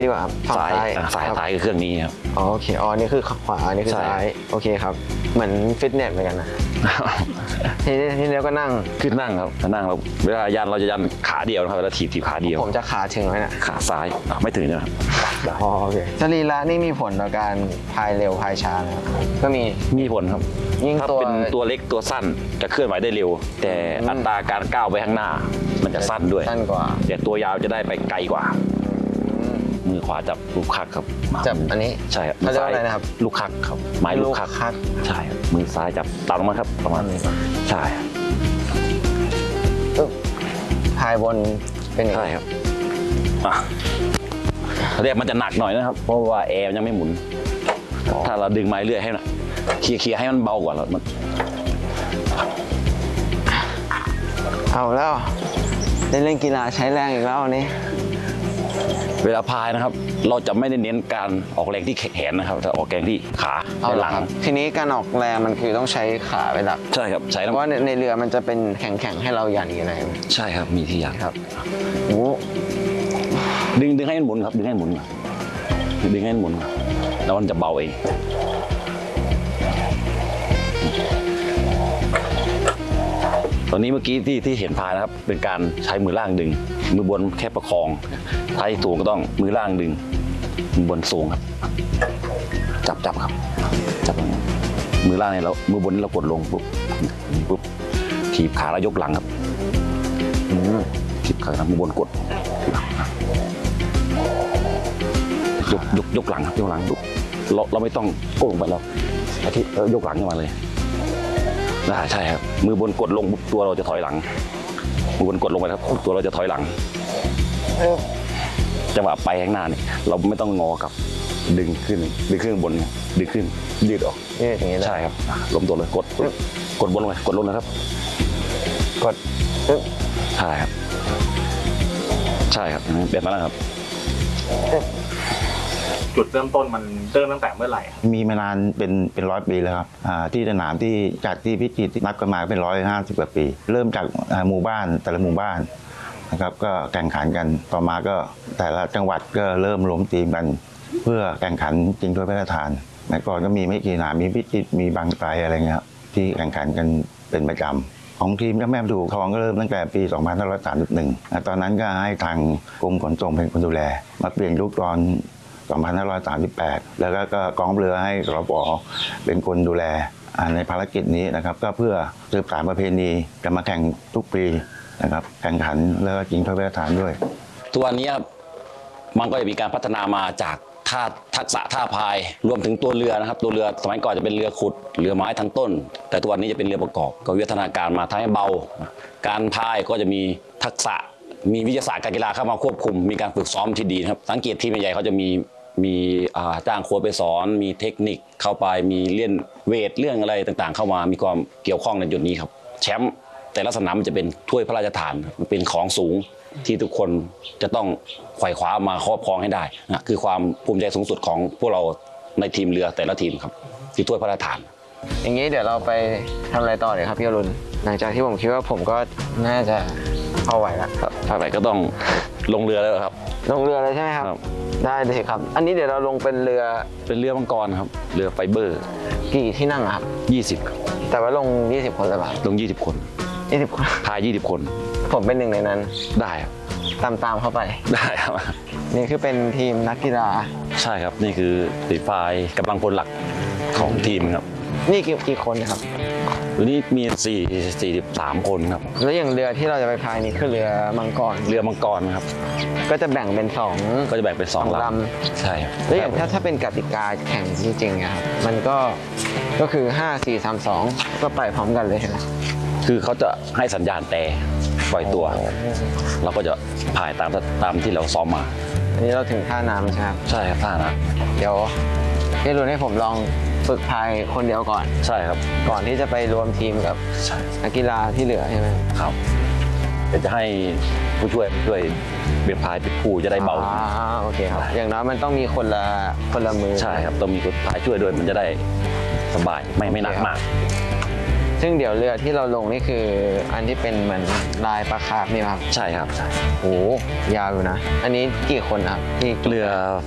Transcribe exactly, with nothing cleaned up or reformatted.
ดีกว่าครับฝั่งซ้ายซ้ายซ้ายคือเครื่องนี้ครับอ๋อโอเคอ๋อนี่คือขวานี่คือซ้ายโอเคครับเหมือนฟิตเนสเหมือนกันนะทีนี้ทีนี้ก็นั่งขึ้นนั่งครับนั่งเราเวลายันเราจะยันขาเดียวนะครับเวลาถีบถีบขาเดียวผมจะขาถึงไหมนะขาซ้ายไม่ถึงนะครับอ๋อโอเคสรีระนี่มีผลต่อการพายเร็วพายช้านะครับก็มีมีผลครับยิ่งถ้าเป็นตัวเล็กตัวสั้นจะเคลื่อนไหวได้เร็วแต่อัตราการก้าวไปข้างหน้ามันจะสั้นด้วยสั้นกว่าแต่ตัวยาวจะได้ไปไกลกว่ามือขวาจับลูกคักครับจับอันนี้ใช่ครับมือซ้ายอะไรนะครับลูกคักครับไม้ลูกคักใช่ครับมือซ้ายจับตามลงมาครับประมาณนี้ใช่พายบนเป็นอย่างใช่ครับเรียกมันจะหนักหน่อยนะครับเพราะว่าแอร์ยังไม่หมุนถ้าเราดึงไม้เลื่อยให้นะเคลียร์เคลียร์ให้มันเบากว่าเราเอาแล้วได้เล่นกีฬาใช้แรงอีกแล้วนี้เวลาพายนะครับเราจะไม่ได้เน้นการออกแรงที่แขนนะครับแต่ออกแรงที่ขาเอาหลังทีนี้การออกแรงมันคือต้องใช้ขาเป็นหลักใช่ครับใช้เพราะว่าในเรือมันจะเป็นแข็งๆให้เรายันอะไรใช่ครับมีที่ยันครับโอ้ดึงดึงให้มันหมุนครับดึงให้มันหมุนดึงให้มันหมุนแล้วมันจะเบาเองตอนนี้เมื่อกี้ที่ที่เห็นพายนะครับเป็นการใช้มือล่างดึงมือบนแค่ประคองท้ายสูงก็ต้องมือล่างดึงมือบนสูงครับจับจับครับจับมือล่างเนี่ยเรามือบนเรากดลงปุ๊บปุ๊บถีบขาแล้วยกหลังครับถีบขามือบนกดยกยกยกหลังครับยกหลังเราเราไม่ต้องก้มลงไปแล้วอาทิตย์ยกหลังขึ้นมาเลยน่าใช่ครับมือบนกดลงตัวเราจะถอยหลังมือบนกดลงไปครับตัวเราจะถอยหลังจังหวะไปข้างหน้าเนี่ยเราไม่ต้องงอกับดึงขึ้นดึงขึ้นบนดึงขึ้นยืดออกยืดอย่างนี้ใช่ครับล้มตัวเลยกดกดบนลงไปกดลงนะครับกดปึ๊บใช่ครับใช่ครับเปลี่ยนมาแล้วครับจุดเริ่มต้นมันเริ่มตั้งแต่เมื่อไหร่มีมานานเป็นเป็นร้อยปีแล้วครับที่สนามที่จากที่พิจิตรนับกันมาเป็นร้อยห้าสิบกว่าปีเริ่มจากหมู่บ้านแต่ละหมู่บ้านนะครับก็แข่งขันกันต่อมาก็แต่ละจังหวัดก็เริ่มล้มทีมกันเพื่อแข่งขันจริงถ้วยพระราชทานเมื่อก่อนก็มีไม่กี่สนามมีพิจิตรมีบางไทรอะไรเงี้ยที่แข่งขันกันเป็นประจำของทีมเจ้าแม่ถูกทองก็เริ่มตั้งแต่ปีสองพันห้าร้อยสามสิบเอ็ดตอนนั้นก็ให้ทางกรมขนส่งเป็นคนดูแลมาเปลี่ยนยุคตอนสองพันห้าร้อยสามสิบแปดแล้วก็กองเรือให้สรป.เป็นคนดูแลในภารกิจนี้นะครับก็เพื่อสืบสานประเพณีจะมาแข่งทุกปีนะครับแข่งขันแล้วก็ชิงถ้วยพระราชทานด้วยตัวนี้มันก็จะมีการพัฒนามาจากท่าทักษะท่าพายรวมถึงตัวเรือนะครับตัวเรือสมัยก่อนจะเป็นเรือขุดเรือไม้ทั้งต้นแต่ตัวนี้จะเป็นเรือประกอบก็วิวัฒนาการมาทำให้เบาการพายก็จะมีทักษะมีวิทยาศาสตร์การกีฬาเข้ามาควบคุมมีการฝึกซ้อมที่ดีครับสังเกตทีมใหญ่เขาจะมีมีจ้างโค้ชไปสอนมีเทคนิคเข้าไปมีเรื่องเวทเรื่องอะไรต่างๆเข้ามามีความเกี่ยวข้องในจุดนี้ครับแชมป์แต่ละสนามมันจะเป็นถ้วยพระราชทานมันเป็นของสูงที่ทุกคนจะต้องไขว่คว้ามาครอบครองให้ได้นะคือความภูมิใจสูงสุดของพวกเราในทีมเรือแต่ละทีมครับที่ถ้วยพระราชทานอย่างนี้เดี๋ยวเราไปทำอะไรต่อเลยครับพี่อรุณหลังจากที่ผมคิดว่าผมก็น่าจะพอไหวแล้วถ้าไหวก็ต้องลงเรือแล้วครับลงเรือเลยใช่ไหมครับได้เลยครับอันนี้เดี๋ยวเราลงเป็นเรือเป็นเรือมังกรครับเรือไฟเบอร์กี่ที่นั่งครับยี่สิบแต่ว่าลงยี่สิบคนเลยป่ะลงยี่สิบคนยี่สิบคนพายยี่สิบคนผมเป็นหนึ่งในนั้นได้ครับตามตามเข้าไปได้ครับนี่คือเป็นทีมนักกีฬาใช่ครับนี่คือสีพายกำลังพลหลักของทีมครับนี่กี่กี่คนครับวันนี้มีสี่สี่สิบสามคนครับแล้วอย่างเรือที่เราจะไปพายนี่คือเรือมังกรเรือมังกรครับก็จะแบ่งเป็นสองก็จะแบ่งเป็นสองลำใช่แล้วอย่างถ้าถ้าเป็นกติกาแข่งจริงๆครับมันก็ก็คือห้า สี่ สาม สองก็ไปพร้อมกันเลยใช่ไหมคือเขาจะให้สัญญาณแต่ปล่อยตัวเราก็จะพายตามตามที่เราซ้อมมาอันนี้เราถึงท่าน้ำใช่ไหมใช่ครับท่าน้ำเดี๋ยวพี่รุนให้ผมลองฝึกพายคนเดียวก่อนใช่ครับก่อนที่จะไปรวมทีมกับนักกีฬาที่เหลือใช่ไหมครับเดี๋ยวจะให้ผู้ช่วยช่วยเบียดพายเป็นผู้จะได้เบาอ่าโอเคครับอย่างน้อยมันต้องมีคนละคนละมือใช่ครับต้องมีคนพายช่วยด้วยมันจะได้สบายไม่ไม่หนักมากซึ่งเดี๋ยวเรือที่เราลงนี่คืออันที่เป็นเหมือนลายปลาคาร์ฟนี่ครับใช่ครับใช่โอ้ยาวอยู่นะ อันนี้กี่คนครับที่เรือ